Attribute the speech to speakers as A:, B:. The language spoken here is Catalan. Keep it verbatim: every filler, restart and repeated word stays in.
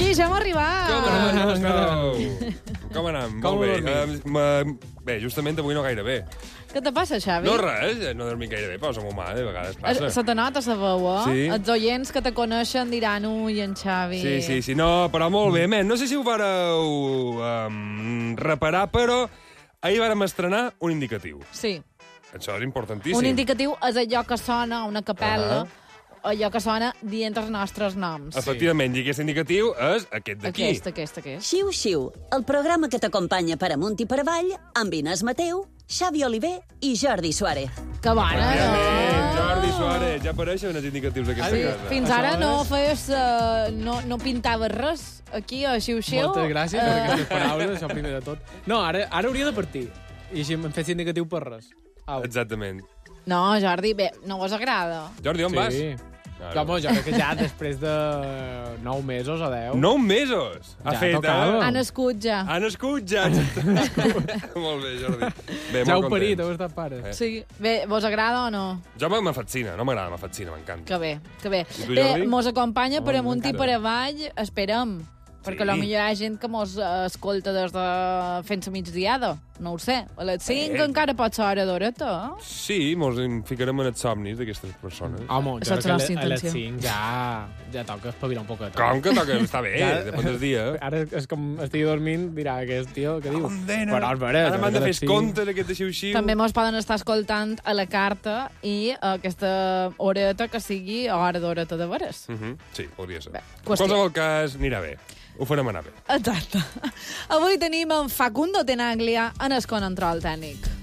A: Aquí ja hem arribat.
B: Com anem? Com esteu? Com anem?
C: Com
B: Molt bé.
C: dormim?
B: Uh, bé, justament avui no gaire bé.
A: Què te passa, Xavi?
B: No res, no dormir gaire bé, però som humà, de vegades passa.
A: Se te nota la veu, eh?
B: Sí.
A: Els oients que te coneixen diran, ui, en Xavi...
B: Sí, sí, sí, no, però molt bé, men. No sé si ho vareu um, reparar, però ahir vàrem estrenar un indicatiu.
A: Sí.
B: Això és importantíssim.
A: Un indicatiu és allò que sona a una capel·la,
B: Uh-huh.
A: allò que sona dient els nostres noms.
B: Efectivament, i aquest indicatiu és aquest d'aquí.
A: Aquest, aquest, aquest.
D: Xiu Xiu, el programa que t'acompanya per amunt i per avall amb Inés Mateu, Xavi Oliver i Jordi Suárez.
A: Que bona,
B: Efectivament,
A: no?
B: Jordi Suárez, ja apareixen els indicatius d'aquesta
A: Sí,
B: casa.
A: fins
C: Això
A: ara no
C: és-
A: feies... Uh, no, no pintaves res aquí a Xiu Xiu.
C: Moltes gràcies per
A: Eh,
C: aquestes paraules, això primer de tot. No, ara, ara hauria de partir. I així em fes indicatiu per res. Au.
B: Exactament.
A: No, Jordi, bé, no vos agrada.
B: Jordi, on vas?
C: Sí.
B: Claro.
C: Com, jo crec que ja després de nou mesos o deu...
B: Nou mesos! Ha
C: Ja
B: fet,
C: tocava.
B: eh?
A: Ha nascut ja.
B: Ha nascut ja. Molt bé, Jordi. Bé,
C: Ja heu
B: molt
C: parit,
B: content.
C: heu estat pare.
B: Eh.
A: Sí. Bé, vos agrada o no?
B: Jo m'afascina, no m'agrada, m'afascina, m'encanta.
A: Que bé, que bé.
B: I tu,
A: Bé,
B: Jordi?
A: mos acompanya per
C: Oh,
A: amunt i
C: m'encanta.
A: per avall, esperem. Perquè
B: Sí.
A: potser hi ha gent que mos eh, escolta des de fent la migdiada. No ho sé. A les cinc
B: Eh.
A: encara pot ser hora d'horeta, eh?
B: Sí, mos en ficarem en els somnis d'aquestes persones.
C: Home, jo
A: Saps
C: crec que
A: la
C: a les- a les
A: intenció.
C: cinc ja, ja toca espavilar un poquet.
B: Com que toca? Està bé,
C: Ja-
B: depèn del dia.
C: Ara és com estigui dormint, dirà aquest tio, què diu?
B: Condena.
C: Però és vera,
B: Ara
C: jo
B: m'han de
C: crec que
B: fer
C: a les cinc-
B: comptes aquest de xiu-xiu.
A: També mos poden estar escoltant a la carta i aquesta horeta que sigui hora d'horeta de veres.
B: Mhm, sí, podria ser.
A: Bé,
B: En
A: qüestió.
B: qualsevol cas, anirà bé. Ho farem anar bé.
A: Exacte. Avui tenim en Facundo Tenaglia en el control tècnic.